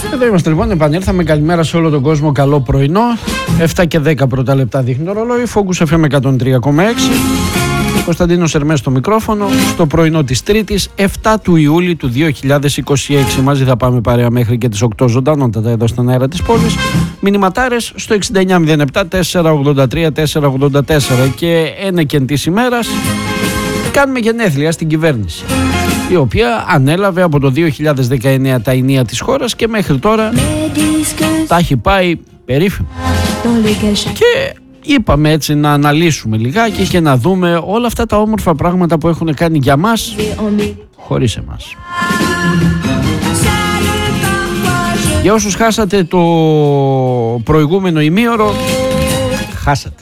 Εδώ είμαστε λοιπόν, επανήλθαμε. Καλημέρα σε όλο τον κόσμο, καλό πρωινό. 7 και 10 πρώτα λεπτά δείχνει το ρολόι. Focus FM 103,6. Κωνσταντίνος Ερμές στο μικρόφωνο. Στο πρωινό της Τρίτης, 7 του Ιούλη του 2026. Μαζί θα πάμε παρέα μέχρι και τις 8 ζωντανότατα εδώ στον αέρα της πόλης. Μηνυματάρες στο 6907 483 484. Και ένεκεν της ημέρας κάνουμε γενέθλια στην κυβέρνηση, η οποία ανέλαβε από το 2019 τα ενία της χώρας και μέχρι τώρα τα έχει πάει περίφημα. Και είπαμε έτσι να αναλύσουμε λιγάκι και να δούμε όλα αυτά τα όμορφα πράγματα που έχουν κάνει για μας χωρίς εμάς. Για όσους χάσατε το προηγούμενο ημίωρο, χάσατε.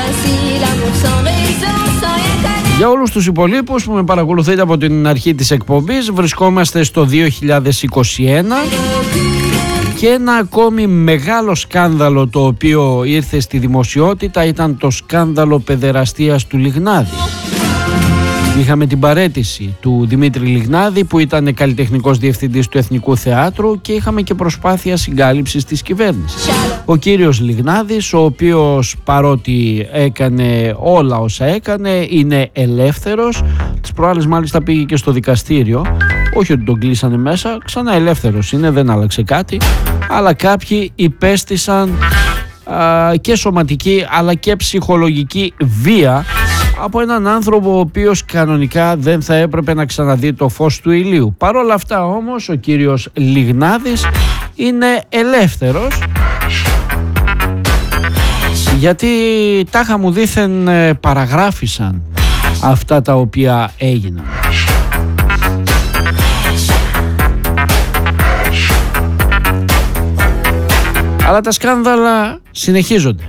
Για όλους τους υπολείπους που με παρακολουθείτε από την αρχή της εκπομπής, βρισκόμαστε στο 2021 και ένα ακόμη μεγάλο σκάνδαλο το οποίο ήρθε στη δημοσιότητα ήταν το σκάνδαλο παιδεραστίας του Λιγνάδη. Είχαμε την παραίτηση του Δημήτρη Λιγνάδη που ήταν καλλιτεχνικός διευθυντής του Εθνικού Θεάτρου και είχαμε και προσπάθεια συγκάλυψης της κυβέρνησης. Ο κύριος Λιγνάδης, ο οποίος παρότι έκανε όλα όσα έκανε, είναι ελεύθερος. Τις προάλλες μάλιστα πήγε και στο δικαστήριο. Όχι ότι τον κλείσανε μέσα, ξανά ελεύθερος είναι, δεν άλλαξε κάτι. Αλλά κάποιοι υπέστησαν και σωματική αλλά και ψυχολογική βία από έναν άνθρωπο ο οποίος κανονικά δεν θα έπρεπε να ξαναδεί το φως του ηλίου. Παρ' όλα αυτά όμως ο κύριος Λιγνάδης είναι ελεύθερος, γιατί τάχα μου δήθεν παραγράφησαν αυτά τα οποία έγιναν. Αλλά τα σκάνδαλα συνεχίζονται.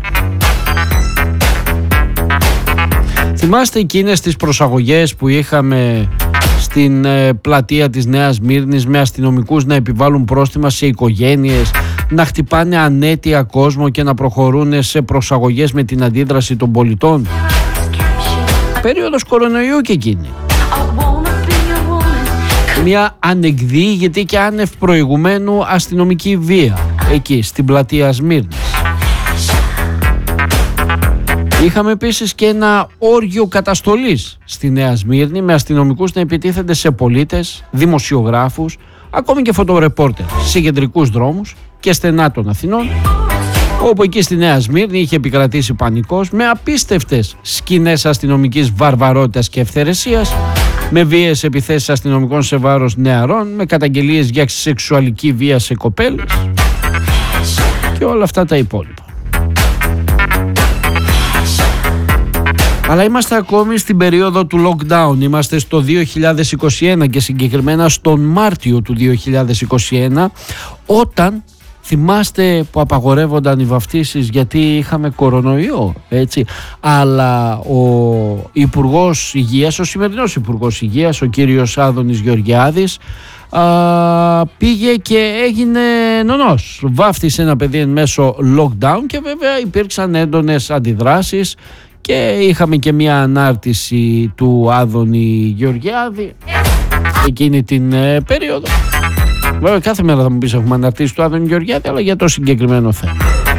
Θυμάστε εκείνες τις προσαγωγές που είχαμε στην πλατεία της Νέας Σμύρνης με αστυνομικούς να επιβάλλουν πρόστιμα σε οικογένειες, να χτυπάνε ανέτεια κόσμο και να προχωρούν σε προσαγωγές με την αντίδραση των πολιτών? Περίοδος κορονοϊού και εκείνη. Μια ανεκδιήγητη και άνευ προηγουμένου αστυνομική βία εκεί στην πλατεία Σμύρνης. Είχαμε επίσης και ένα όργιο καταστολής στη Νέα Σμύρνη με αστυνομικούς να επιτίθενται σε πολίτες, δημοσιογράφους, ακόμη και φωτορεπόρτερ σε κεντρικούς δρόμους και στενά των Αθηνών, όπου εκεί στη Νέα Σμύρνη είχε επικρατήσει πανικός με απίστευτες σκηνές αστυνομικής βαρβαρότητας και ευθερεσίας, με βίαιες επιθέσεις αστυνομικών σε βάρος νεαρών, με καταγγελίες για σεξουαλική βία σε κοπέλες και όλα αυτά τα υπόλοιπα. Αλλά είμαστε ακόμη στην περίοδο του lockdown, είμαστε στο 2021 και συγκεκριμένα στον Μάρτιο του 2021, όταν θυμάστε που απαγορεύονταν οι βαφτίσεις γιατί είχαμε κορονοϊό, έτσι, αλλά ο Υπουργός Υγείας, ο σημερινός Υπουργός Υγείας, ο κύριος Άδωνης Γεωργιάδης, πήγε και έγινε νονός. Βάφτισε ένα παιδί εν μέσω lockdown και βέβαια υπήρξαν έντονες αντιδράσεις και είχαμε και μια ανάρτηση του Άδωνη Γεωργιάδη εκείνη την περίοδο. Βέβαια κάθε μέρα θα μου πεις έχουμε αναρτήσει του Άδωνη Γεωργιάδη, αλλά για το συγκεκριμένο θέμα.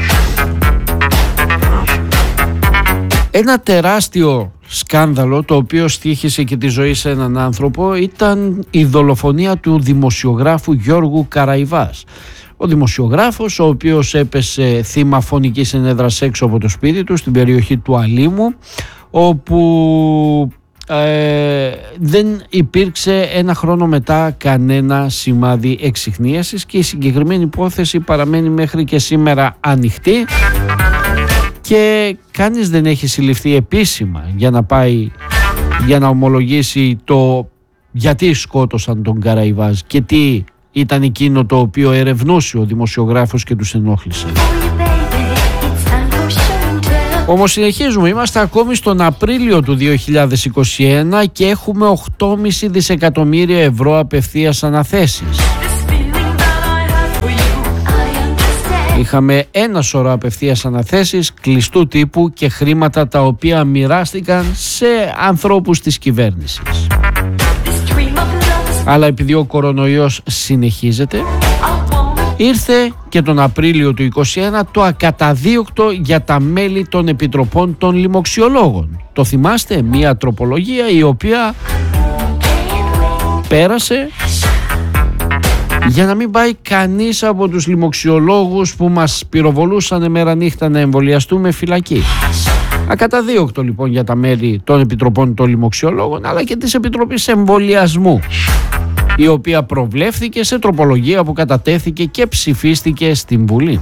Ένα τεράστιο σκάνδαλο το οποίο στοίχησε και τη ζωή σε έναν άνθρωπο ήταν η δολοφονία του δημοσιογράφου Γιώργου Καραϊβάς. Ο δημοσιογράφος, ο οποίος έπεσε θύμα φωνικής ενέδρας έξω από το σπίτι του στην περιοχή του Αλήμου, όπου δεν υπήρξε ένα χρόνο μετά κανένα σημάδι εξιχνίασης και η συγκεκριμένη υπόθεση παραμένει μέχρι και σήμερα ανοιχτή και κανείς δεν έχει συλληφθεί επίσημα για να ομολογήσει το γιατί σκότωσαν τον Καραϊβάζ και τι ήταν εκείνο το οποίο ερευνούσε ο δημοσιογράφος και τους ενόχλησε. Όμως συνεχίζουμε, είμαστε ακόμη στον Απρίλιο του 2021 και έχουμε 8,5 δισεκατομμύρια ευρώ απευθείας αναθέσεις. Είχαμε ένα σωρό απευθείας αναθέσεις κλειστού τύπου και χρήματα τα οποία μοιράστηκαν σε ανθρώπους της κυβέρνησης. Αλλά επειδή ο κορονοϊός συνεχίζεται, Ήρθε και τον Απρίλιο του 2021 το ακαταδίωκτο για τα μέλη των επιτροπών των λοιμοξιολόγων. Το θυμάστε, μια τροπολογία η οποία πέρασε για να μην πάει κανείς από τους λοιμοξιολόγους που μας πυροβολούσαν μέρα νύχτα να εμβολιαστούμε φυλακή. Ακαταδίωκτο λοιπόν για τα μέλη των επιτροπών των λοιμοξιολόγων, αλλά και της Επιτροπής Εμβολιασμού, η οποία προβλέφθηκε σε τροπολογία που κατατέθηκε και ψηφίστηκε στην Βουλή.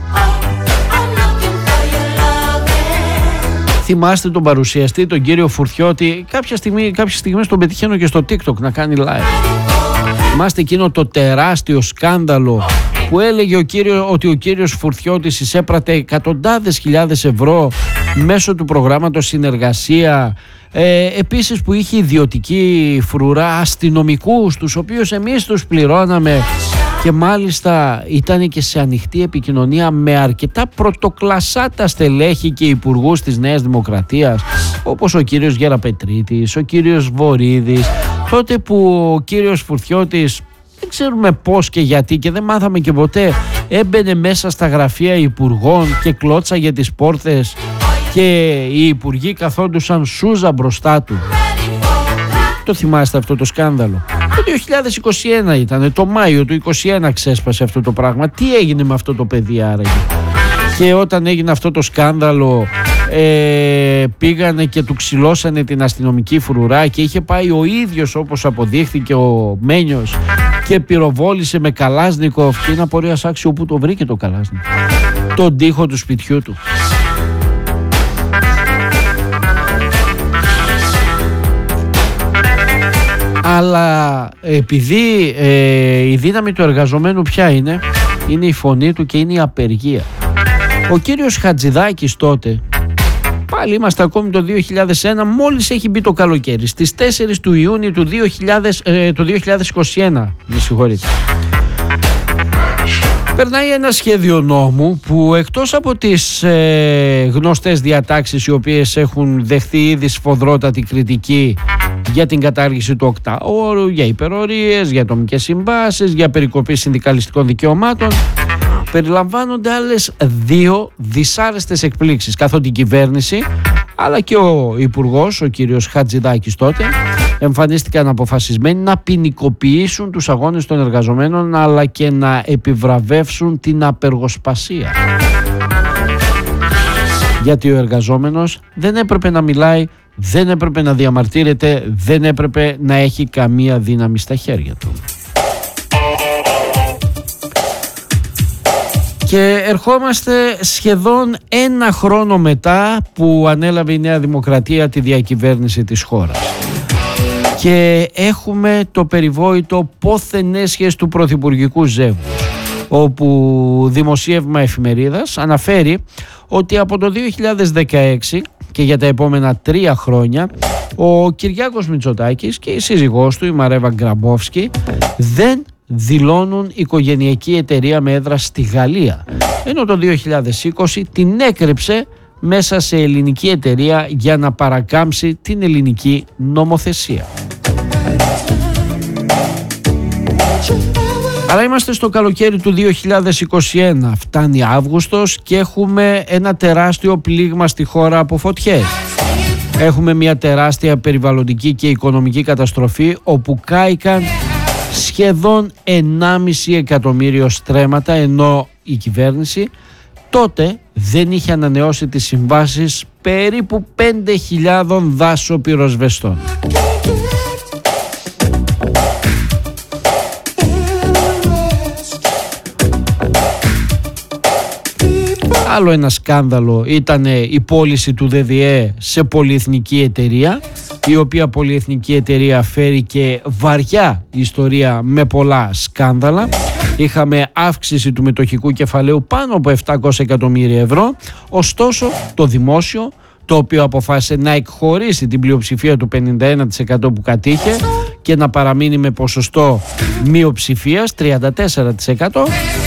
Θυμάστε τον παρουσιαστή, τον κύριο Φουρτιώτη, κάποιες στιγμές τον πετυχαίνω και στο TikTok να κάνει live. Θυμάστε εκείνο το τεράστιο σκάνδαλο που έλεγε ότι ο κύριος Φουρτιώτης εισέπρατε εκατοντάδες χιλιάδες ευρώ μέσω του προγράμματος Συνεργασία, επίσης που είχε ιδιωτική φρουρά αστυνομικούς, τους οποίους εμείς τους πληρώναμε, και μάλιστα ήταν και σε ανοιχτή επικοινωνία με αρκετά πρωτοκλασσάτα στελέχη και υπουργούς της Νέας Δημοκρατίας, όπως ο κύριος Γεραπετρίτης, ο κύριος Βορίδης, τότε που ο κύριος Φουρτιώτης, δεν ξέρουμε πώς και γιατί και δεν μάθαμε και ποτέ, έμπαινε μέσα στα γραφεία υπουργών και κλώτσαγε τις πόρτες και οι υπουργοί καθόντουσαν σούζα μπροστά του. Το θυμάστε αυτό το σκάνδαλο? Το 2021 ήταν, το Μάιο του 2021 ξέσπασε αυτό το πράγμα. Τι έγινε με αυτό το παιδί άραγε? Και όταν έγινε αυτό το σκάνδαλο πήγανε και του ξυλώσανε την αστυνομική φρουρά και είχε πάει ο ίδιος, όπως αποδείχθηκε, ο Μένιος και πυροβόλησε με Καλάσνικοφ, και είναι απορίας άξιο που το βρήκε το Καλάσνικοφ, τον τοίχο του σπιτιού του. Αλλά επειδή η δύναμη του εργαζομένου ποια είναι? Είναι η φωνή του και είναι η απεργία. Ο κύριος Χατζηδάκης τότε, πάλι είμαστε ακόμη το 2001, μόλις έχει μπει το καλοκαίρι, στις 4 του Ιούνιου του 2021, με συγχωρείτε, περνάει ένα σχέδιο νόμου που, εκτός από τις γνωστές διατάξεις οι οποίες έχουν δεχθεί ήδη σφοδρότατη κριτική για την κατάργηση του οκτάωρου, για υπερορίες, για ατομικές συμβάσεις, για περικοπή συνδικαλιστικών δικαιωμάτων, περιλαμβάνονται άλλες δύο δυσάρεστες εκπλήξεις, καθότι η κυβέρνηση αλλά και ο υπουργός, ο κύριος Χατζηδάκης τότε, εμφανίστηκαν αποφασισμένοι να ποινικοποιήσουν τους αγώνες των εργαζομένων, αλλά και να επιβραβεύσουν την απεργοσπασία. Γιατί ο εργαζόμενος δεν έπρεπε να μιλάει, δεν έπρεπε να διαμαρτύρεται, δεν έπρεπε να έχει καμία δύναμη στα χέρια του. Και ερχόμαστε σχεδόν ένα χρόνο μετά που ανέλαβε η Νέα Δημοκρατία τη διακυβέρνηση της χώρας. Και έχουμε το περιβόητο πόθεν έσχες του πρωθυπουργικού ζεύγους, όπου δημοσίευμα εφημερίδας αναφέρει ότι από το 2016 και για τα επόμενα 3 χρόνια ο Κυριάκος Μητσοτάκης και η σύζυγός του, η Μαρέβα Γκραμπόφσκι, δεν δηλώνουν οικογενειακή εταιρεία με έδρα στη Γαλλία, ενώ το 2020 την έκρυψε μέσα σε ελληνική εταιρεία για να παρακάμψει την ελληνική νομοθεσία. Αλλά είμαστε στο καλοκαίρι του 2021, φτάνει Αύγουστος και έχουμε ένα τεράστιο πλήγμα στη χώρα από φωτιές. Έχουμε μια τεράστια περιβαλλοντική και οικονομική καταστροφή, όπου κάηκαν σχεδόν 1,5 εκατομμύριο στρέμματα, ενώ η κυβέρνηση τότε δεν είχε ανανεώσει τις συμβάσεις περίπου 5.000 δάσοπυροσβεστών. Άλλο ένα σκάνδαλο ήταν η πώληση του ΔΔΕ σε πολυεθνική εταιρεία, η οποία πολυεθνική εταιρεία φέρει και βαριά ιστορία με πολλά σκάνδαλα. Είχαμε αύξηση του μετοχικού κεφαλαίου πάνω από 700 εκατομμύρια ευρώ, ωστόσο το δημόσιο, το οποίο αποφάσισε να εκχωρήσει την πλειοψηφία του 51% που κατήχε και να παραμείνει με ποσοστό μειοψηφίας 34%,